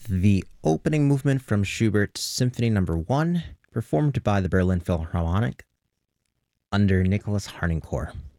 The opening movement from Schubert's Symphony No. 1, performed by the Berlin Philharmonic under Nicholas Harnoncourt.